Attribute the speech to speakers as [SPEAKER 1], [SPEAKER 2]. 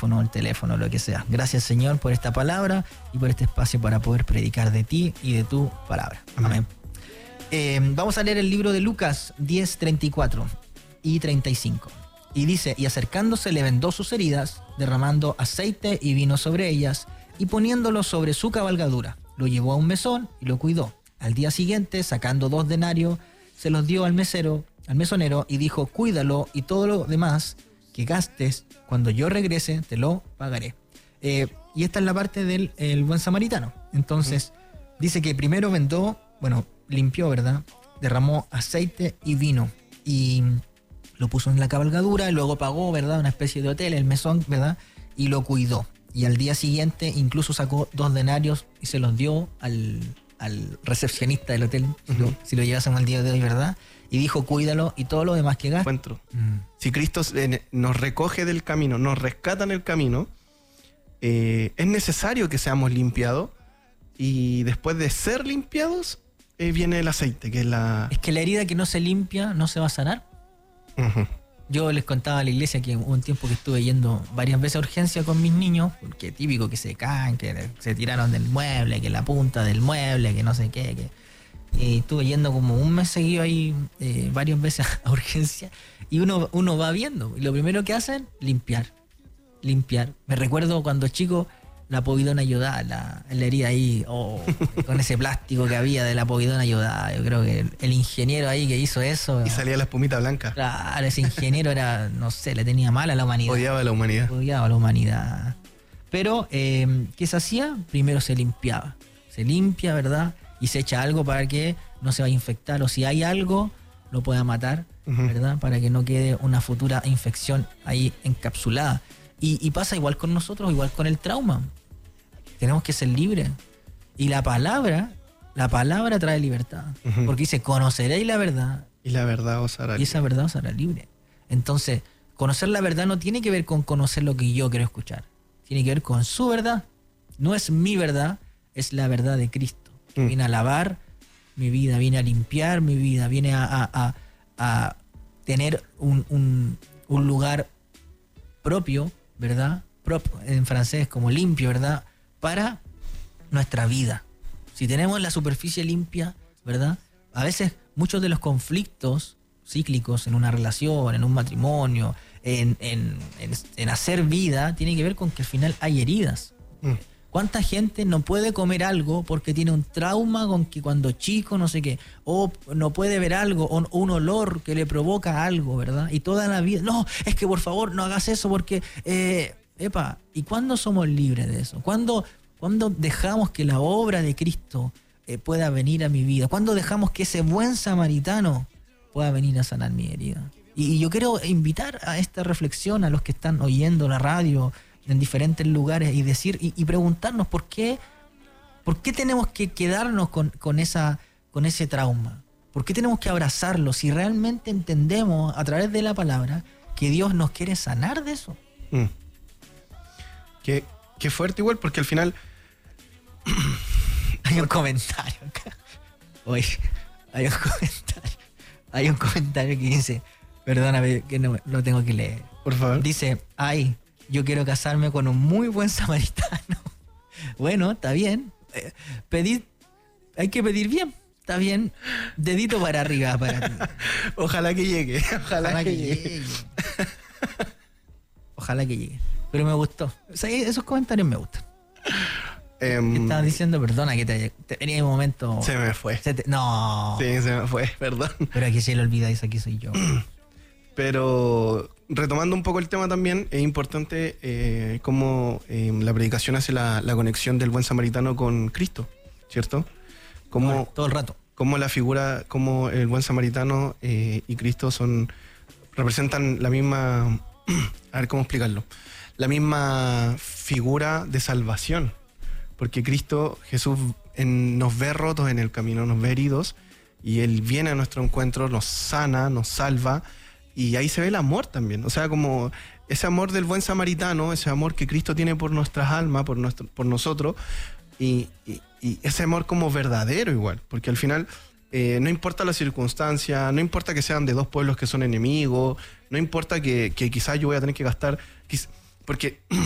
[SPEAKER 1] audífono, el teléfono, lo que sea. Gracias, Señor, por esta palabra y por este espacio para poder predicar de ti y de tu palabra. Amén. Vamos a leer el libro de Lucas 10, 34 y 35. Y dice, y acercándose le vendó sus heridas, derramando aceite y vino sobre ellas, y poniéndolo sobre su cabalgadura, lo llevó a un mesón y lo cuidó. Al día siguiente, sacando 2 denarios, se los dio al mesonero, y dijo, cuídalo, y todo lo demás que gastes, cuando yo regrese, te lo pagaré. Y esta es la parte del el buen samaritano. Entonces, dice que primero vendó, limpió, ¿verdad? Derramó aceite y vino, y lo puso en la cabalgadura, y luego pagó, ¿verdad? Una especie de hotel, el mesón, ¿verdad? Y lo cuidó. Y al día siguiente incluso sacó 2 denarios y se los dio al recepcionista del hotel, si lo llevásemos al día de hoy, ¿verdad? Y dijo, cuídalo, y todo lo demás que gastes.
[SPEAKER 2] Si Cristo nos recoge del camino, nos rescata en el camino, es necesario que seamos limpiados, y después de ser limpiados, viene el aceite, que es la...
[SPEAKER 1] Es que la herida que no se limpia no se va a sanar. Yo les contaba a la iglesia que hubo un tiempo que estuve yendo varias veces a urgencia con mis niños, porque típico que se caen, que se tiraron del mueble, que la punta del mueble, que no sé qué. Y estuve yendo como un mes seguido ahí, varias veces a urgencia, y uno va viendo. Y lo primero que hacen, limpiar. Me recuerdo cuando chico, la povidona ayudaba, la herida ahí, con ese plástico que había de la povidona ayudaba. Yo creo que el ingeniero ahí que hizo eso...
[SPEAKER 2] Y salía la espumita blanca.
[SPEAKER 1] Claro, ese ingeniero era, no sé, le tenía mal a la humanidad.
[SPEAKER 2] Odiaba a la humanidad.
[SPEAKER 1] Pero, ¿qué se hacía? Primero se limpiaba. Se limpia, ¿verdad? Y se echa algo para que no se vaya a infectar. O si hay algo, lo pueda matar, ¿verdad? Para que no quede una futura infección ahí encapsulada. Y pasa igual con nosotros, igual con el trauma. Tenemos que ser libres. Y la palabra trae libertad. Porque dice, conoceréis la verdad.
[SPEAKER 2] Y la verdad os hará libre.
[SPEAKER 1] Y esa verdad os hará libre. Entonces, conocer la verdad no tiene que ver con conocer lo que yo quiero escuchar. Tiene que ver con su verdad. No es mi verdad, es la verdad de Cristo. Que viene a lavar mi vida, viene a limpiar mi vida, viene a tener un lugar propio, ¿verdad? En francés como limpio, ¿verdad? Para nuestra vida. Si tenemos la superficie limpia, ¿verdad? A veces muchos de los conflictos cíclicos en una relación, en un matrimonio, en hacer vida, tiene que ver con que al final hay heridas. ¿Cuánta gente no puede comer algo porque tiene un trauma con que cuando chico no sé qué, o no puede ver algo, o un olor que le provoca algo, ¿verdad? Y toda la vida, no, es que por favor no hagas eso porque... ¿y cuándo somos libres de eso? ¿Cuándo dejamos que la obra de Cristo pueda venir a mi vida? ¿Cuándo dejamos que ese buen samaritano pueda venir a sanar mi herida? Y yo quiero invitar a esta reflexión a los que están oyendo la radio en diferentes lugares y decir y preguntarnos por qué tenemos que quedarnos con ese trauma. ¿Por qué tenemos que abrazarlo si realmente entendemos a través de la palabra que Dios nos quiere sanar de eso?
[SPEAKER 2] Qué fuerte igual, porque al final...
[SPEAKER 1] Hay un comentario acá. Oye, hay un comentario que dice, perdóname que no lo tengo que leer.
[SPEAKER 2] Por favor.
[SPEAKER 1] Dice, yo quiero casarme con un muy buen samaritano. Bueno, está bien. Hay que pedir bien. Está bien. Dedito para arriba para ti.
[SPEAKER 2] Ojalá que llegue. Ojalá que llegue.
[SPEAKER 1] Ojalá que llegue. Pero me gustó. O sea, esos comentarios me gustan. ¿Qué estabas diciendo? Perdona que te venía en un momento...
[SPEAKER 2] Se me fue.
[SPEAKER 1] No.
[SPEAKER 2] Sí, se me fue, perdón.
[SPEAKER 1] Pero aquí se le olvida eso, aquí soy yo.
[SPEAKER 2] Pero retomando un poco el tema también, es importante cómo la predicación hace la conexión del buen samaritano con Cristo, ¿cierto? Como,
[SPEAKER 1] todo el rato.
[SPEAKER 2] Como la figura, como el buen samaritano y Cristo representan la misma, a ver cómo explicarlo, la misma figura de salvación. Porque Cristo, Jesús, nos ve rotos en el camino, nos ve heridos, y Él viene a nuestro encuentro, nos sana, nos salva, y ahí se ve el amor también. O sea, como ese amor del buen samaritano, ese amor que Cristo tiene por nuestras almas, por nosotros, y ese amor como verdadero igual, porque al final no importa la circunstancia, no importa que sean de dos pueblos que son enemigos, no importa que quizás yo voy a tener que gastar, porque